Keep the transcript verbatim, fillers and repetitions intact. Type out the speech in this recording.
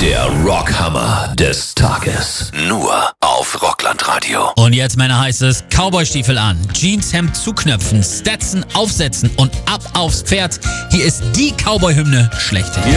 Der Rockhammer des Tages. Nur auf Rocklandradio. Und jetzt, Männer, heißt es Cowboystiefel an, Jeanshemd zuknöpfen, Stetson aufsetzen und ab aufs Pferd. Hier ist die Cowboy-Hymne schlechthin.